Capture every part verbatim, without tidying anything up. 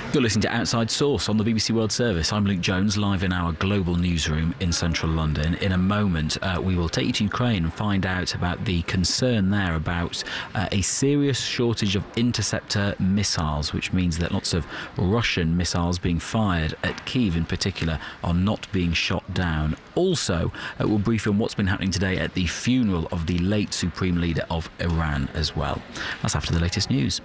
You're listening to Outside Source on the B B C World Service. I'm Luke Jones, live in our global newsroom in central London. In a moment, uh, we will take you to Ukraine and find out about the concern there about uh, a serious shortage of interceptor missiles, which means that lots of Russian missiles being fired at Kyiv in particular are not being shot down. Also, uh, we'll brief you on what's been happening today at the funeral of the late Supreme Leader of Iran as well. That's after the latest news.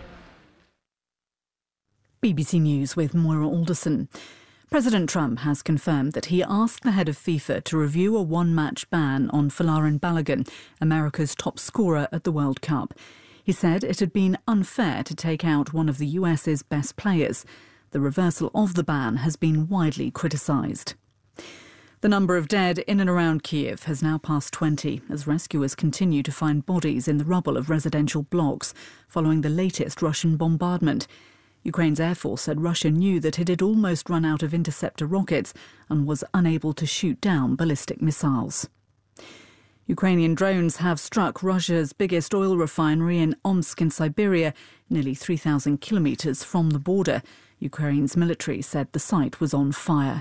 B B C News with Moira Alderson. President Trump has confirmed that he asked the head of FIFA to review a one-match ban on Folarin Balogun, America's top scorer at the World Cup. He said it had been unfair to take out one of the U S's best players. The reversal of the ban has been widely criticised. The number of dead in and around Kyiv has now passed twenty as rescuers continue to find bodies in the rubble of residential blocks following the latest Russian bombardment. Ukraine's Air Force said Russia knew that it had almost run out of interceptor rockets and was unable to shoot down ballistic missiles. Ukrainian drones have struck Russia's biggest oil refinery in Omsk in Siberia, nearly three thousand kilometres from the border. Ukraine's military said the site was on fire.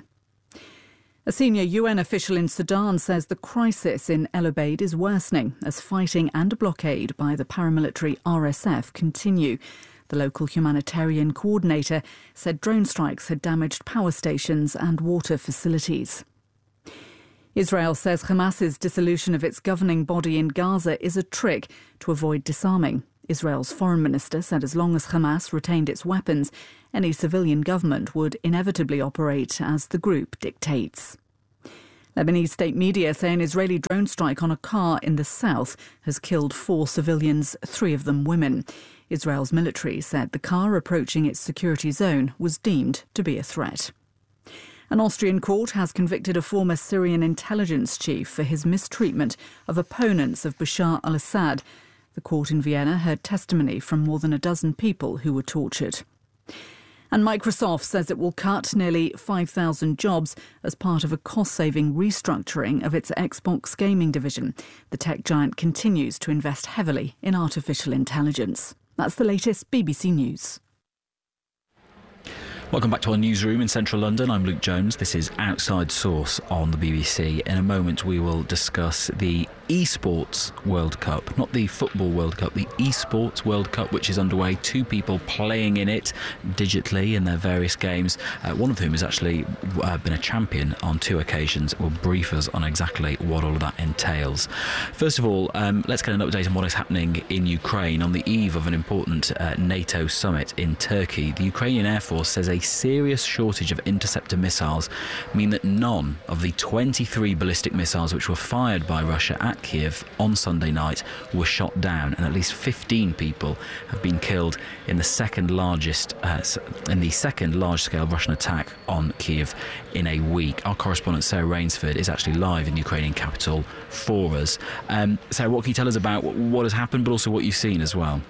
A senior U N official in Sudan says the crisis in El Obeid is worsening as fighting and a blockade by the paramilitary R S F continue. The local humanitarian coordinator said drone strikes had damaged power stations and water facilities. Israel says Hamas's dissolution of its governing body in Gaza is a trick to avoid disarming. Israel's foreign minister said as long as Hamas retained its weapons, any civilian government would inevitably operate as the group dictates. Lebanese state media say an Israeli drone strike on a car in the south has killed four civilians, three of them women. Israel's military said the car approaching its security zone was deemed to be a threat. An Austrian court has convicted a former Syrian intelligence chief for his mistreatment of opponents of Bashar al-Assad. The court in Vienna heard testimony from more than a dozen people who were tortured. And Microsoft says it will cut nearly five thousand jobs as part of a cost-saving restructuring of its Xbox gaming division. The tech giant continues to invest heavily in artificial intelligence. That's the latest B B C News. Welcome back to our newsroom in central London. I'm Luke Jones. This is Outside Source on the B B C. In a moment we will discuss the eSports World Cup, not the Football World Cup, the eSports World Cup, which is underway. Two people playing in it digitally in their various games, uh, one of whom has actually uh, been a champion on two occasions. Will brief us on exactly what all of that entails. First of all, um, let's get an update on what is happening in Ukraine on the eve of an important uh, NATO summit in Turkey. The Ukrainian Air Force says a serious shortage of interceptor missiles mean that none of the twenty-three ballistic missiles which were fired by Russia at Kyiv on Sunday night were shot down, and at least fifteen people have been killed in the second largest uh, in the second large-scale Russian attack on Kyiv in a week. Our correspondent Sarah Rainsford is actually live in the Ukrainian capital for us. Um, Sarah, what can you tell us about what has happened, but also what you've seen as well?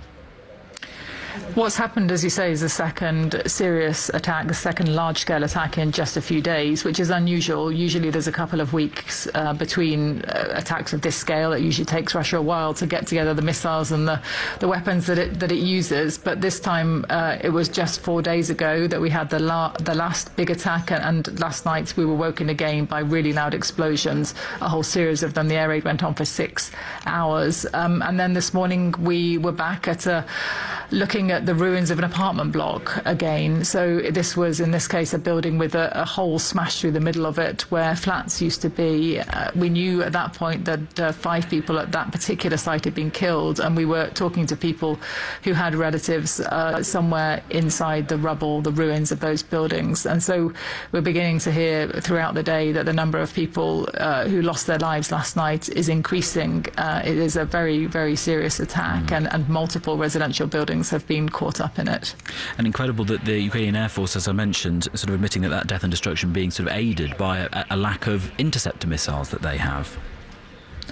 What's happened, as you say, is a second serious attack, a second large-scale attack in just a few days, which is unusual. Usually there's a couple of weeks uh, between uh, attacks of this scale. It usually takes Russia a while to get together the missiles and the, the weapons that it, that it uses. But this time uh, it was just four days ago that we had the, la the last big attack, and, and last night we were woken again by really loud explosions, a whole series of them. The air raid went on for six hours. Um, and then this morning we were back at a looking at the ruins of an apartment block again. So this was, in this case, a building with a, a hole smashed through the middle of it where flats used to be. Uh, we knew at that point that uh, five people at that particular site had been killed, and we were talking to people who had relatives uh, somewhere inside the rubble, the ruins of those buildings. And so we're beginning to hear throughout the day that the number of people uh, who lost their lives last night is increasing. Uh, it is a very, very serious attack, mm. and, and multiple residential buildings have been caught up in it. And incredible that the Ukrainian Air Force, as I mentioned, sort of admitting that that death and destruction being sort of aided by a, a lack of interceptor missiles that they have.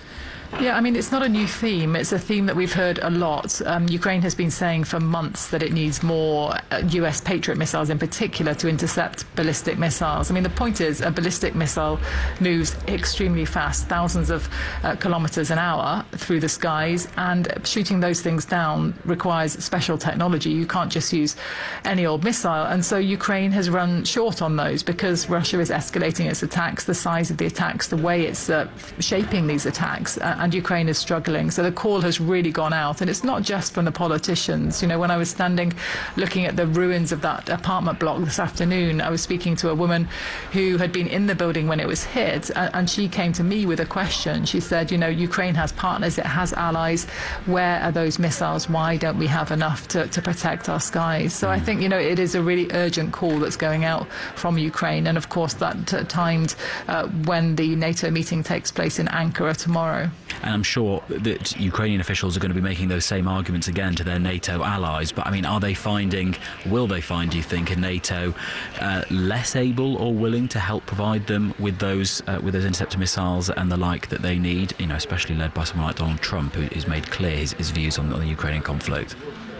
Yeah, I mean, it's not a new theme. It's a theme that we've heard a lot. Um, Ukraine has been saying for months that it needs more uh, U S Patriot missiles in particular to intercept ballistic missiles. I mean, the point is a ballistic missile moves extremely fast, thousands of uh, kilometers an hour through the skies, and shooting those things down requires special technology. You can't just use any old missile. And so Ukraine has run short on those because Russia is escalating its attacks, the size of the attacks, the way it's uh, shaping these attacks. Uh, and Ukraine is struggling. So the call has really gone out, and it's not just from the politicians. You know, when I was standing looking at the ruins of that apartment block this afternoon, I was speaking to a woman who had been in the building when it was hit, and, and she came to me with a question. She said, you know, Ukraine has partners, it has allies. Where are those missiles? Why don't we have enough to, to protect our skies? So I think, you know, it is a really urgent call that's going out from Ukraine, and of course that uh, timed uh, when the NATO meeting takes place in Ankara tomorrow. And I'm sure that Ukrainian officials are going to be making those same arguments again to their NATO allies. But I mean, are they finding, will they find, do you think, a NATO uh, less able or willing to help provide them with those uh, with those interceptor missiles and the like that they need? You know, especially led by someone like Donald Trump, who has made clear his, his views on, on the Ukrainian conflict.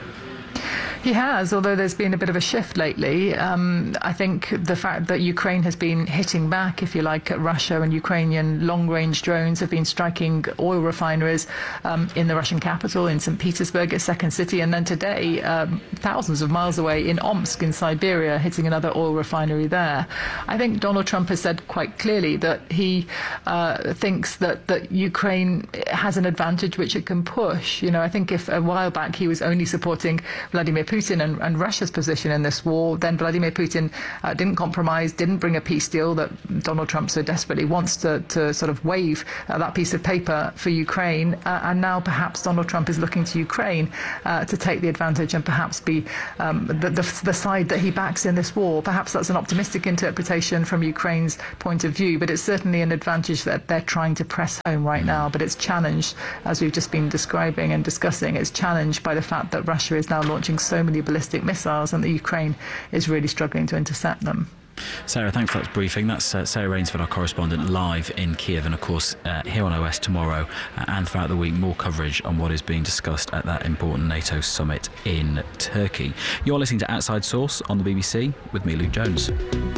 He has, although there's been a bit of a shift lately. Um, I think the fact that Ukraine has been hitting back, if you like, at Russia, and Ukrainian long-range drones have been striking oil refineries um, in the Russian capital, in Saint Petersburg, a second city, and then today, um, thousands of miles away in Omsk in Siberia, hitting another oil refinery there. I think Donald Trump has said quite clearly that he uh, thinks that, that Ukraine has an advantage which it can push. You know, I think if a while back he was only supporting Vladimir Putin and, and Russia's position in this war, then Vladimir Putin uh, didn't compromise, didn't bring a peace deal that Donald Trump so desperately wants to, to sort of waive uh, that piece of paper for Ukraine. Uh, and now perhaps Donald Trump is looking to Ukraine uh, to take the advantage and perhaps be um, the, the, the side that he backs in this war. Perhaps that's an optimistic interpretation from Ukraine's point of view, but it's certainly an advantage that they're trying to press home right now. But it's challenged, as we've just been describing and discussing, it's challenged by the fact that Russia is now launching so many ballistic missiles and the Ukraine is really struggling to intercept them. Sarah, thanks for that briefing. That's uh, Sarah Rainsford, our correspondent, live in Kiev, and of course uh, here on O S tomorrow uh, and throughout the week, more coverage on what is being discussed at that important NATO summit in Turkey. You're listening to Outside Source on the B B C with me, Luke Jones.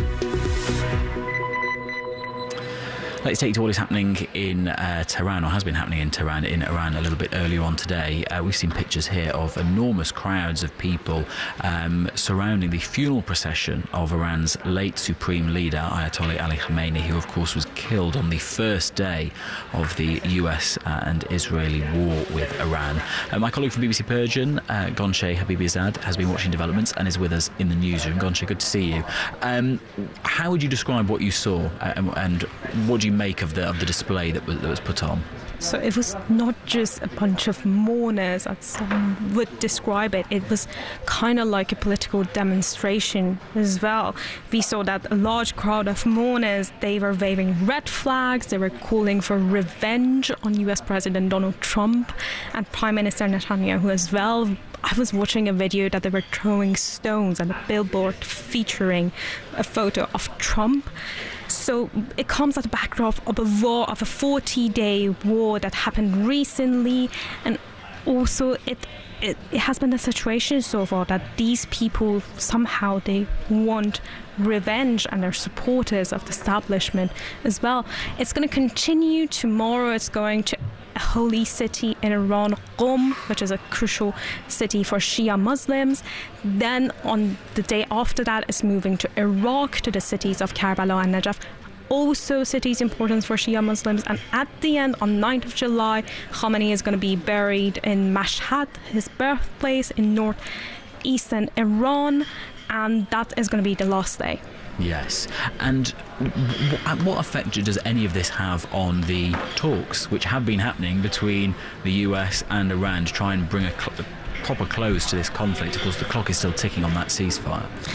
Let's take you to what is happening in uh, Tehran, or has been happening in Tehran, in Iran a little bit earlier on today. Uh, we've seen pictures here of enormous crowds of people um, surrounding the funeral procession of Iran's late supreme leader, Ayatollah Ali Khamenei, who of course was killed on the first day of the U S uh, and Israeli war with Iran. Uh, my colleague from B B C Persian, uh, Gonche Habibizad, has been watching developments and is with us in the newsroom. Gonche, good to see you. Um, how would you describe what you saw, uh, and, and what do you make of the of the display that was, that was put on? So it was not just a bunch of mourners, as some would describe it. It was kind of like a political demonstration as well. We saw that a large crowd of mourners, they were waving red flags, they were calling for revenge on U S President Donald Trump and Prime Minister Netanyahu as well. I was watching a video that they were throwing stones at a billboard featuring a photo of Trump. So it comes at the backdrop of a war, of a forty-day war that happened recently, and also it, it it has been a situation so far that these people somehow they want revenge and they're supporters of the establishment as well. It's going to continue tomorrow. It's going to a holy city in Iran, Qom, which is a crucial city for Shia Muslims. Then on the day after that, it's moving to Iraq, to the cities of Karbala and Najaf, also cities important for Shia Muslims. And at the end, on ninth of July, Khamenei is going to be buried in Mashhad, his birthplace in northeastern Iran, and that is going to be the last day. Yes. And w- what effect does any of this have on the talks which have been happening between the U S and Iran to try and bring a, cl- a proper close to this conflict? Of course, the clock is still ticking on that ceasefire.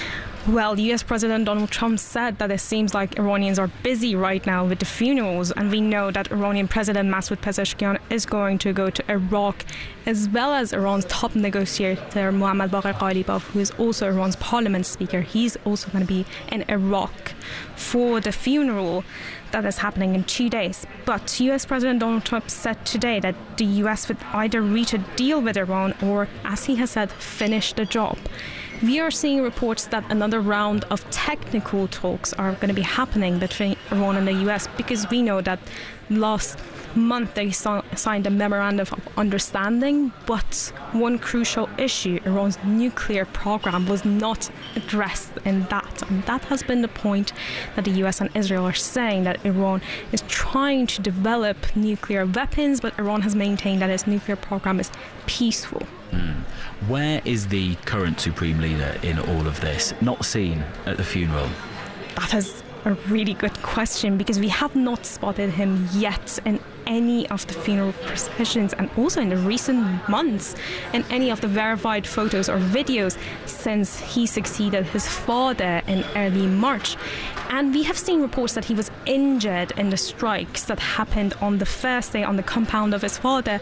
Well, U S President Donald Trump said that it seems like Iranians are busy right now with the funerals, and we know that Iranian President Masoud Pezeshkian is going to go to Iraq, as well as Iran's top negotiator Mohammad Baqir Ghalibaf, who is also Iran's parliament speaker. He's also going to be in Iraq for the funeral that is happening in two days. But U S President Donald Trump said today that the U S would either reach a deal with Iran or, as he has said, finish the job. We are seeing reports that another round of technical talks are going to be happening between Iran and the U S, because we know that last month they so- signed a memorandum of understanding, but one crucial issue, Iran's nuclear program, was not addressed in that. And that has been the point that the U S and Israel are saying, that Iran is trying to develop nuclear weapons, but Iran has maintained that its nuclear program is peaceful. Mm. Where is the current supreme leader in all of this? Not seen at the funeral. That is a really good question, because we have not spotted him yet in any of the funeral processions, and also in the recent months in any of the verified photos or videos since he succeeded his father in early March. And we have seen reports that he was injured in the strikes that happened on the first day on the compound of his father,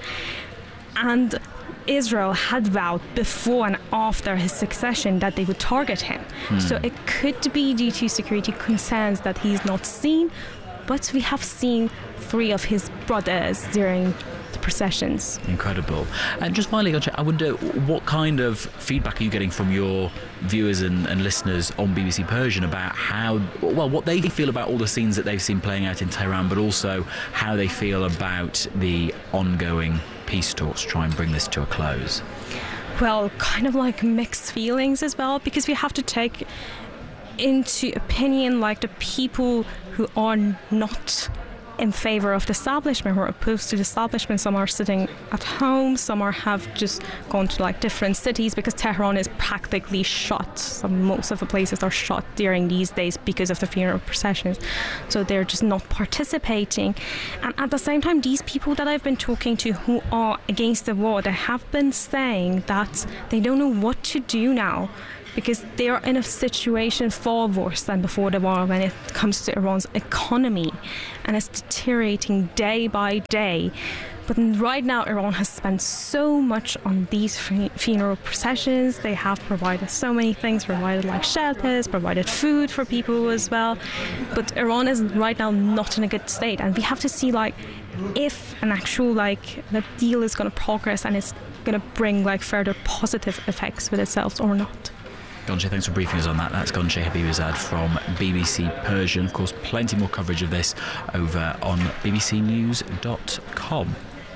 and Israel had vowed before and after his succession that they would target him. Hmm. So it could be due to security concerns that he's not seen, but we have seen three of his brothers during the processions. Incredible. And just finally, I wonder, what kind of feedback are you getting from your viewers and, and listeners on B B C Persian about how, well, what they feel about all the scenes that they've seen playing out in Tehran, but also how they feel about the ongoing peace talks to try and bring this to a close? Well, kind of like mixed feelings as well, because we have to take into opinion like the people who are not in favour of the establishment, who are opposed to the establishment. Some are sitting at home, some are have just gone to like different cities, because Tehran is practically shut. So most of the places are shut during these days because of the funeral processions, so they're just not participating. And at the same time, these people that I've been talking to who are against the war, they have been saying that they don't know what to do now, because they are in a situation far worse than before the war when it comes to Iran's economy, and it's deteriorating day by day. But right now, Iran has spent so much on these funeral processions. They have provided so many things, provided like shelters, provided food for people as well. But Iran is right now not in a good state, and we have to see like if an actual like the deal is going to progress and it's going to bring like further positive effects with itself or not. Gonche, thanks for briefing us on that. That's Gonche Habibazad from B B C Persian. Of course, plenty more coverage of this over on b b c news dot com.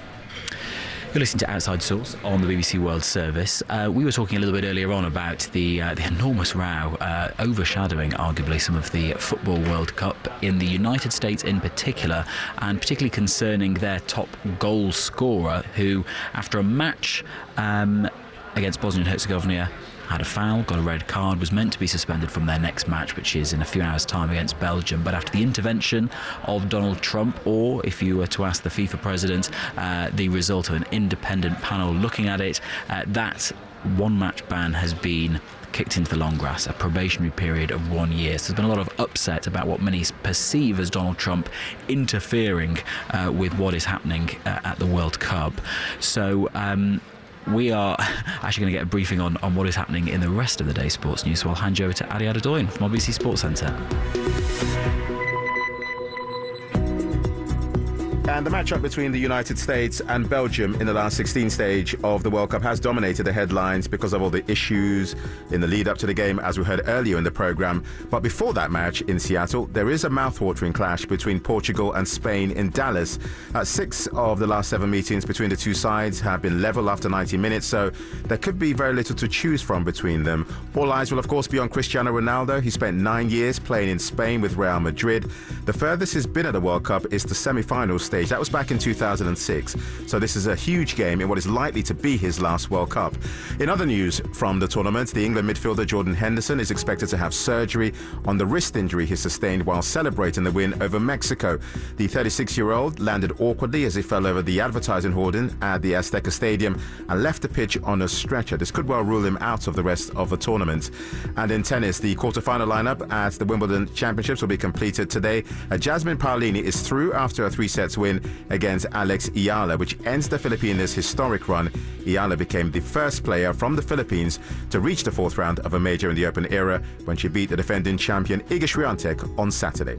You're listening to Outside Source on the B B C World Service. Uh, we were talking a little bit earlier on about the uh, the enormous row uh, overshadowing arguably some of the Football World Cup in the United States in particular, and particularly concerning their top goal scorer, who, after a match um, against Bosnia and Herzegovina, had a foul, got a red card, was meant to be suspended from their next match, which is in a few hours' time against Belgium. But after the intervention of Donald Trump, or if you were to ask the FIFA president, uh, the result of an independent panel looking at it, uh, that one-match ban has been kicked into the long grass, a probationary period of one year. So there's been a lot of upset about what many perceive as Donald Trump interfering uh, with what is happening uh, at the World Cup. So um, we are actually going to get a briefing on, on what is happening in the rest of the day's sports news. So I'll hand you over to Ariad Adoyan from our B B C Sports Centre. And the matchup between the United States and Belgium in the last sixteen stage of the World Cup has dominated the headlines because of all the issues in the lead up to the game, as we heard earlier in the programme. But before that match in Seattle, there is a mouth-watering clash between Portugal and Spain in Dallas. Uh, six of the last seven meetings between the two sides have been level after ninety minutes, so there could be very little to choose from between them. All eyes will, of course, be on Cristiano Ronaldo. He spent nine years playing in Spain with Real Madrid. The furthest he's been at the World Cup is the semi-final stage stage. That was back in two thousand six. So this is a huge game in what is likely to be his last World Cup. In other news from the tournament, the England midfielder Jordan Henderson is expected to have surgery on the wrist injury he sustained while celebrating the win over Mexico. The thirty-six-year-old landed awkwardly as he fell over the advertising hoarding at the Azteca Stadium and left the pitch on a stretcher. This could well rule him out of the rest of the tournament. And in tennis, the quarter-final lineup at the Wimbledon Championships will be completed today. Uh, Jasmine Paolini is through after a three-sets win against Alex Ayala, which ends the Filipinas' historic run. Ayala became the first player from the Philippines to reach the fourth round of a major in the Open era when she beat the defending champion Iga Swiatek on Saturday.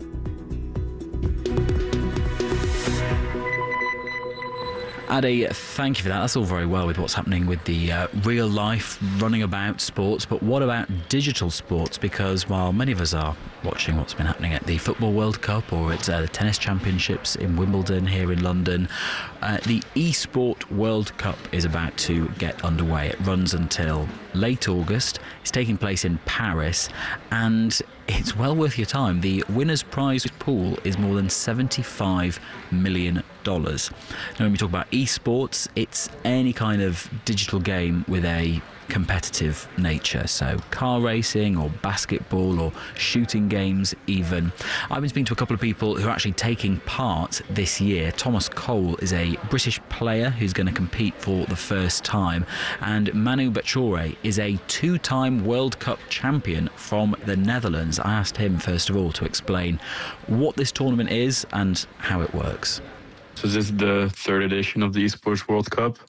Ade, thank you for that. That's all very well with what's happening with the uh, real life running about sports, but what about digital sports? Because while many of us are watching what's been happening at the Football World Cup or at uh, the Tennis Championships in Wimbledon here in London, uh, the eSport World Cup is about to get underway. It runs until late August. It's taking place in Paris, and it's well worth your time. The winner's prize pool is more than seventy-five million dollars. Now, when we talk about esports, it's any kind of digital game with a competitive nature, so car racing or basketball or shooting games even. I've been speaking to a couple of people who are actually taking part this year. Thomas Cole is a British player who's going to compete for the first time, and Manu Bechore is a two-time World Cup champion from the Netherlands. I asked him first of all to explain what this tournament is and how it works. So this is the third edition of the Esports World Cup.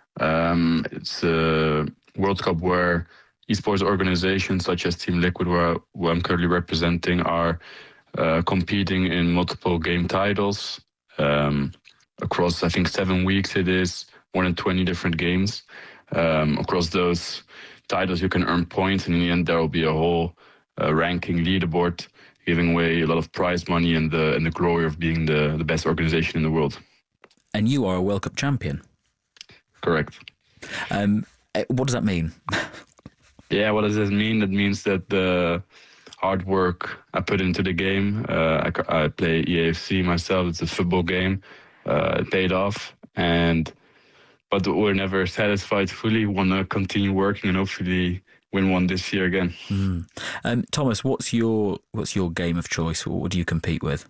Um, it's a World Cup where esports organizations such as Team Liquid, where, where I'm currently representing, are uh, competing in multiple game titles um, across, I think, seven weeks. It is more than twenty different games. Um, across those titles, you can earn points, and in the end, there will be a whole uh, ranking leaderboard giving away a lot of prize money and the and the glory of being the, the best organization in the world. And you are a World Cup champion. Correct. Um, what does that mean? Yeah, what does this mean? That means that the hard work I put into the game, uh, I, I play E A F C myself, it's a football game, uh, it paid off. And but we're never satisfied fully. We want to continue working and hopefully win one this year again. Mm. Um, Thomas, what's your what's your game of choice? What do you compete with?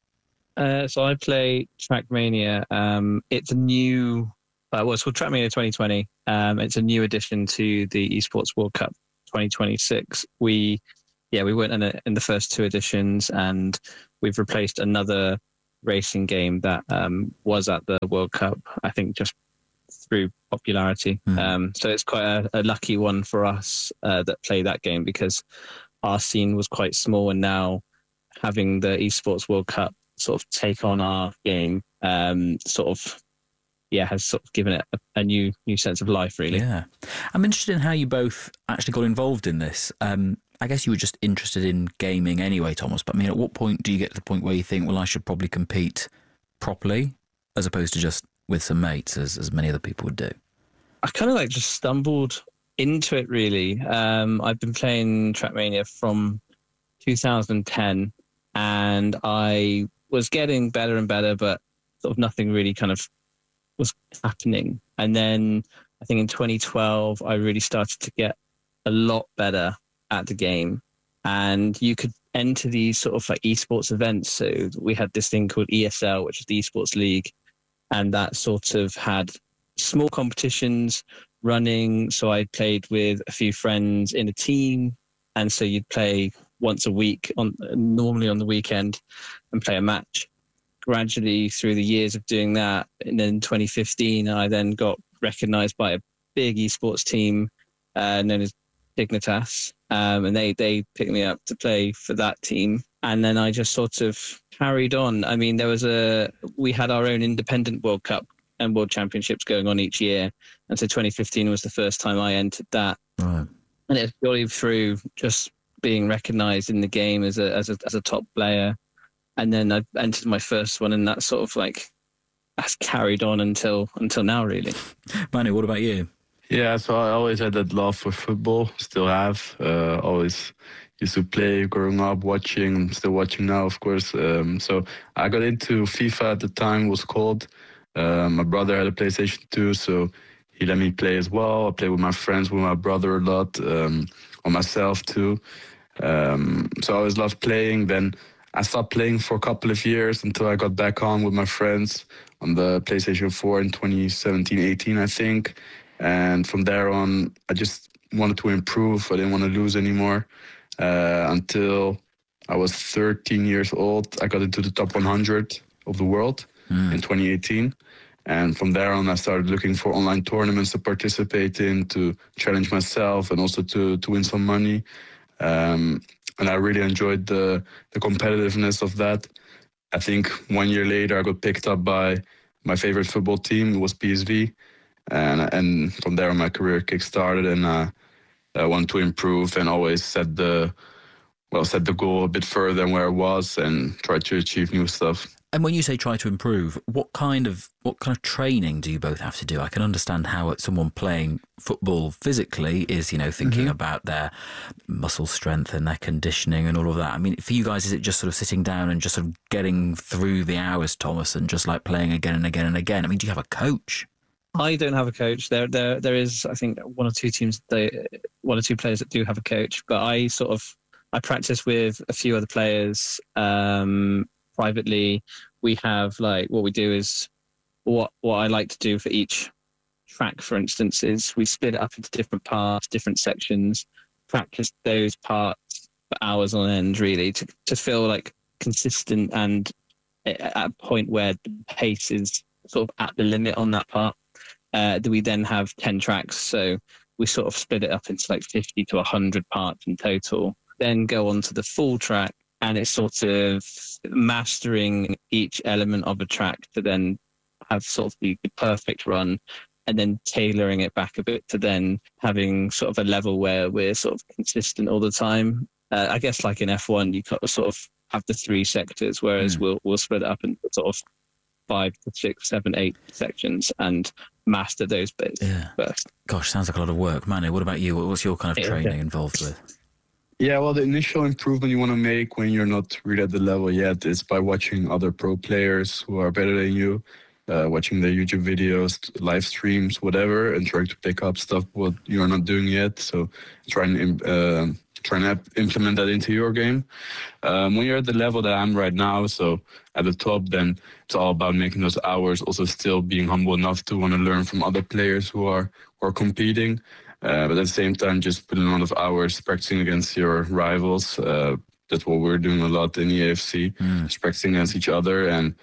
Uh, so I play Trackmania. Um, it's a new, uh, well, it's called Trackmania twenty twenty. Um, it's a new addition to the Esports World Cup twenty twenty-six. We, yeah, we went in, a, in the first two editions, and we've replaced another racing game that um, was at the World Cup, I think, just through popularity. Mm. Um, so it's quite a, a lucky one for us uh, that play that game, because our scene was quite small, and now having the Esports World Cup sort of take on our game, um, sort of, yeah, has sort of given it a, a new new sense of life, really. Yeah. I'm interested in how you both actually got involved in this. Um, I guess you were just interested in gaming anyway, Thomas, but I mean, at what point do you get to the point where you think, well, I should probably compete properly as opposed to just with some mates, as, as many other people would do? I kind of like just stumbled into it, really. Um, I've been playing Trackmania from two thousand ten, and I was getting better and better, but sort of nothing really kind of was happening. And then I think in twenty twelve, I really started to get a lot better at the game. And you could enter these sort of like esports events. So we had this thing called E S L, which is the Esports League. And that sort of had small competitions running. So I played with a few friends in a team. And so you'd play once a week, on normally on the weekend, and play a match. Gradually through the years of doing that, and then in twenty fifteen, I then got recognised by a big esports team uh, known as Dignitas, um, and they they picked me up to play for that team. And then I just sort of carried on. I mean, there was a we had our own independent World Cup and World Championships going on each year, and so twenty fifteen was the first time I entered that. Right. And it's purely through just being recognised in the game as a as a as a top player. And then I entered my first one, and that sort of like has carried on until until now, really. Manu, what about you? Yeah, so I always had that love for football, still have. Uh, always used to play growing up, watching. I'm still watching now, of course. Um, so I got into FIFA at the time, it was called. Uh, my brother had a PlayStation two, so he let me play as well. I played with my friends, with my brother a lot, um, on myself too. Um, so I always loved playing. Then I stopped playing for a couple of years until I got back on with my friends on the PlayStation four in twenty seventeen eighteen, I think. And from there on, I just wanted to improve. I didn't want to lose anymore. Uh, until I was thirteen years old, I got into the top one hundred of the world mm. in twenty eighteen. And from there on, I started looking for online tournaments to participate in, to challenge myself, and also to, to win some money. Um, and I really enjoyed the, the competitiveness of that. I think one year later, I got picked up by my favorite football team. It was P S V. And, and from there, my career kick-started, and uh, I wanted to improve and always set the, well, set the goal a bit further than where I was and try to achieve new stuff. And when you say try to improve, what kind of what kind of training do you both have to do? I can understand how someone playing football physically is, you know, thinking mm-hmm. about their muscle strength and their conditioning and all of that. I mean, for you guys, is it just sort of sitting down and just sort of getting through the hours, Thomas, and just like playing again and again and again? I mean, do you have a coach? I don't have a coach. There, there, there is, I think, one or two teams, they, one or two players that do have a coach. But I sort of, I practice with a few other players um, privately. We have like what we do is what what I like to do for each track, for instance, is we split it up into different parts, different sections, practice those parts for hours on end, really, to to feel like consistent and at a point where the pace is sort of at the limit on that part. Uh, we then have ten tracks, so we sort of split it up into like fifty to one hundred parts in total. Then go on to the full track, and it's sort of mastering each element of a track to then have sort of the, the perfect run, and then tailoring it back a bit to then having sort of a level where we're sort of consistent all the time. Uh, I guess like in F one, you sort of have the three sectors, whereas mm. we'll we'll split it up into sort of five to six, seven, eight sections and master those bits yeah. first. Gosh, sounds like a lot of work. Manu, what about you? What's your kind of training yeah. involved with? Yeah, well, the initial improvement you want to make when you're not really at the level yet is by watching other pro players who are better than you, uh, watching their YouTube videos, live streams, whatever, and trying to pick up stuff what you're not doing yet. So try and uh, try and implement that into your game. Um, when you're at the level that I'm right now, so at the top, then it's all about making those hours, also still being humble enough to want to learn from other players who are who are competing. Uh, but at the same time, just putting a lot of hours practicing against your rivals. Uh, that's what we're doing a lot in E A F C, mm. just practicing against each other. And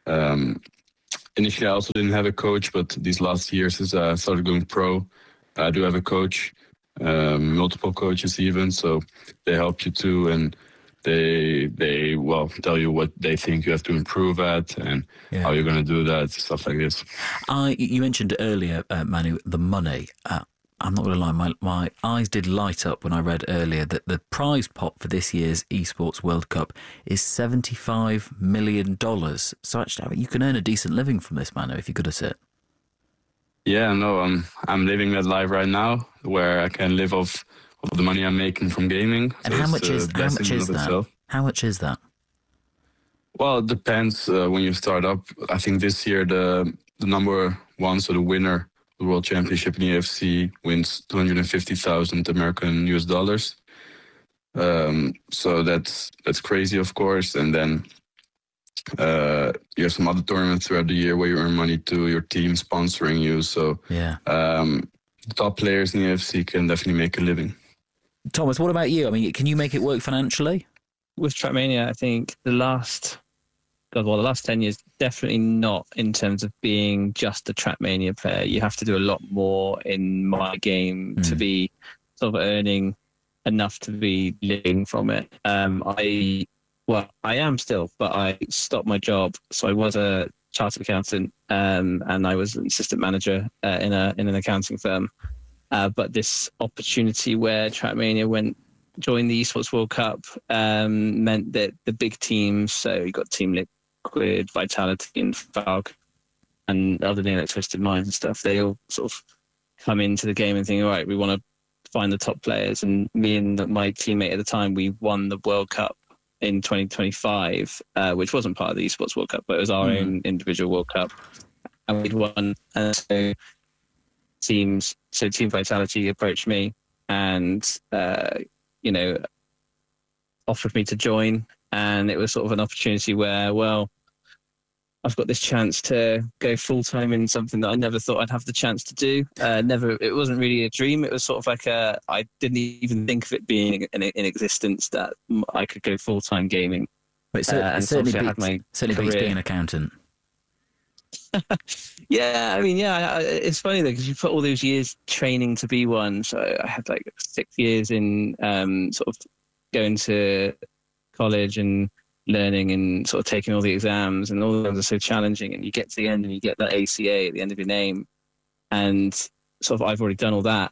um, initially, I also didn't have a coach, but these last years, since I started going pro, I do have a coach, um, multiple coaches even. So they help you too, and they they well tell you what they think you have to improve at and yeah. how you're going to do that, stuff like this. Uh, you mentioned earlier, uh, Manu, the money. Uh, I'm not going to lie, my, my eyes did light up when I read earlier that the prize pot for this year's Esports World Cup is seventy-five million dollars. So actually, I mean, you can earn a decent living from this, Manu, if you're good at it. Yeah, no, I'm I'm living that life right now, where I can live off of the money I'm making from gaming. And so how much is how much is that? Itself. How much is that? Well, it depends uh, when you start up. I think this year the the number one, so the winner. The World Championship in E A F C wins two hundred fifty thousand American U S dollars. Um, so that's that's crazy, of course. And then uh, you have some other tournaments throughout the year where you earn money to your team sponsoring you. So yeah, um, the top players in E A F C can definitely make a living. Thomas, what about you? I mean, can you make it work financially? With Trackmania, I think the last... God, well, the last ten years, definitely not in terms of being just a Trackmania player. You have to do a lot more in my game mm. to be sort of earning enough to be living from it. Um, I, well, I am still, but I stopped my job. So I was a chartered accountant um, and I was an assistant manager uh, in a in an accounting firm. Uh, but this opportunity where Trackmania went, joined the Esports World Cup um, meant that the big teams, so you got Team Liquid, Vitality and Falcon and other than like Twisted Minds and stuff, they all sort of come into the game and think, all right, we want to find the top players. And me and my teammate at the time, we won the World Cup in twenty twenty-five, uh, which wasn't part of the Esports World Cup, but it was our mm. own individual World Cup. And we'd won. And so teams, so Team Vitality approached me and, uh, you know, offered me to join. And it was sort of an opportunity where, well, I've got this chance to go full time in something that I never thought I'd have the chance to do. Uh, never, it wasn't really a dream. It was sort of like a, I didn't even think of it being in, in existence that I could go full time gaming. But so, uh, and certainly, so beats, my certainly beats being an accountant. yeah, I mean, yeah, it's funny though, because you put all those years training to be one. So I had like six years in um, sort of going to college and learning and sort of taking all the exams, and all of them are so challenging, and you get to the end and you get that A C A at the end of your name, and sort of I've already done all that,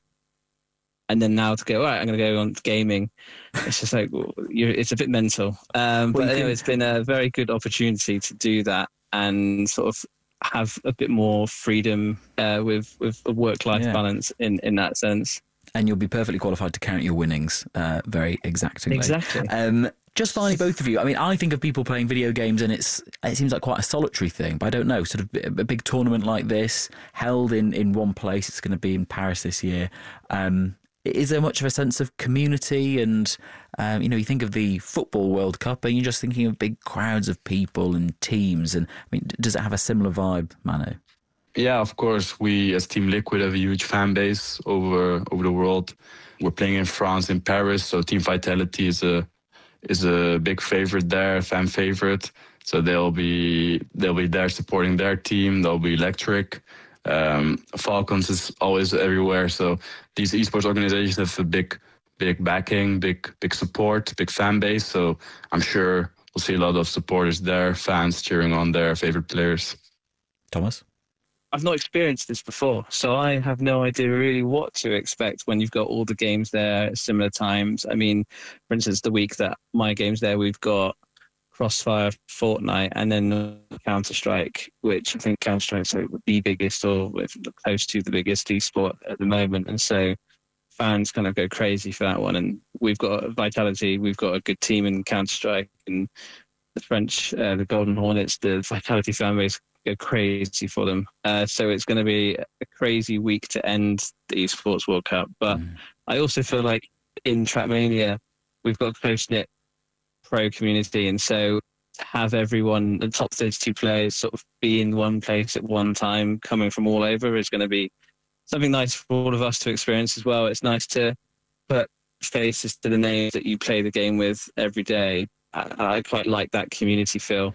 and then now to go, all right, I'm going to go on to gaming, it's just like, well, you're, it's a bit mental. Um, well, but anyway, can... it's been a very good opportunity to do that and sort of have a bit more freedom uh, with, with a work-life yeah. balance in, in that sense. And you'll be perfectly qualified to count your winnings uh, very exactingly. Exactly. Um, just finally, both of you, I mean, I think of people playing video games and it's it seems like quite a solitary thing, but I don't know, sort of a big tournament like this, held in, in one place, it's going to be in Paris this year. Um, is there much of a sense of community? And, um, you know, you think of the Football World Cup and you're just thinking of big crowds of people and teams. And, I mean, does it have a similar vibe, Manu? Yeah, of course. We, as Team Liquid, have a huge fan base over over the world. We're playing in France, in Paris, so Team Vitality is a is a big favorite there, fan favorite. So they'll be they'll be there supporting their team. They'll be electric. Um, Falcons is always everywhere. So these esports organizations have a big big backing, big big support, big fan base. So I'm sure we'll see a lot of supporters there, fans cheering on their favorite players. Thomas? I've not experienced this before, so I have no idea really what to expect when you've got all the games there at similar times. I mean, for instance, the week that my game's there, we've got Crossfire, Fortnite, and then Counter-Strike, which I think Counter-Strike's like the biggest or close to the biggest esport at the moment. And so fans kind of go crazy for that one. And we've got Vitality, we've got a good team in Counter-Strike, and the French, uh, the Golden Hornets, the Vitality fan base go crazy for them. Uh, so it's going to be a crazy week to end the Esports World Cup. But mm. I also feel like in Trackmania, we've got a close-knit pro community. And so to have everyone, the top thirty-two players, sort of be in one place at one time, coming from all over, is going to be something nice for all of us to experience as well. It's nice to put faces to the names that you play the game with every day. I, I quite like that community feel.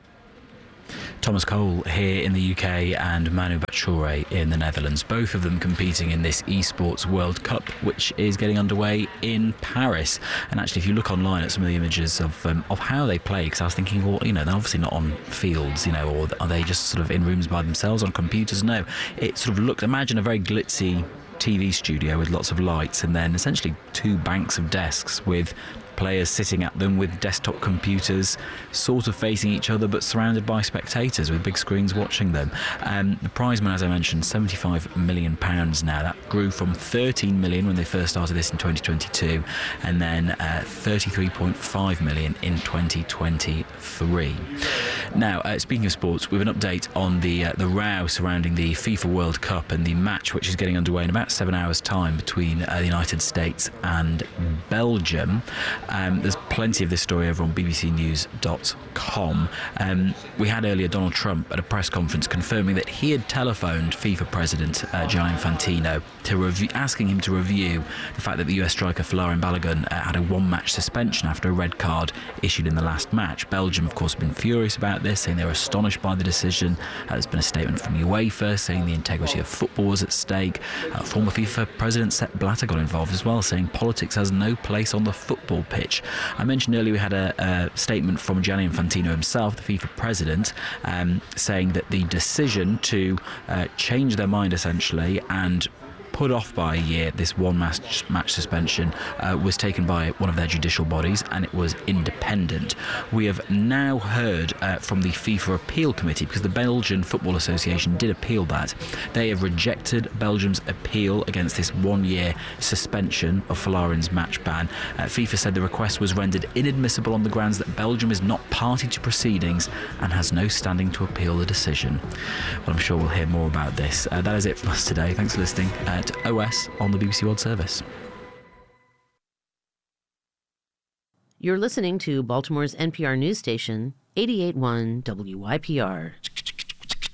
Thomas Cole here in the U K and Manu Bachoure in the Netherlands, both of them competing in this Esports World Cup, which is getting underway in Paris. And actually, if you look online at some of the images of um, of how they play, because I was thinking, well, you know, they're obviously not on fields, you know, or are they just sort of in rooms by themselves on computers? No, it sort of looked, imagine a very glitzy T V studio with lots of lights and then essentially two banks of desks with players sitting at them with desktop computers sort of facing each other but surrounded by spectators with big screens watching them. Um, the prize money, as I mentioned, seventy-five million pounds now. That grew from thirteen million when they first started this in twenty twenty-two and then uh, thirty-three point five million in twenty twenty-three. Now, uh, speaking of sports, we have an update on the uh, the row surrounding the FIFA World Cup and the match which is getting underway in about seven hours' time between uh, the United States and Belgium. Um, there's plenty of this story over on b b c news dot com. Um, we had earlier Donald Trump at a press conference confirming that he had telephoned FIFA President uh, Gianni Infantino to review, asking him to review the fact that the U S striker Folarin Balogun uh, had a one-match suspension after a red card issued in the last match. Belgium, of course, have been furious about this, saying they were astonished by the decision. Uh, there's been a statement from UEFA saying the integrity of football was at stake. Uh, former FIFA President Sepp Blatter got involved as well, saying politics has no place on the football pitch. I mentioned earlier we had a, a statement from Gianni Infantino himself, the FIFA president, um, saying that the decision to uh, change their mind essentially and put off by a year. This one match, match suspension uh, was taken by one of their judicial bodies, and it was independent. We have now heard uh, from the FIFA Appeal Committee, because the Belgian Football Association did appeal that. They have rejected Belgium's appeal against this one-year suspension of Folarin's match ban. Uh, FIFA said the request was rendered inadmissible on the grounds that Belgium is not party to proceedings and has no standing to appeal the decision. Well, I'm sure we'll hear more about this. Uh, that is it from us today. Thanks for listening uh, to O S on the B B C World Service. You're listening to Baltimore's N P R news station, eighty-eight point one W Y P R.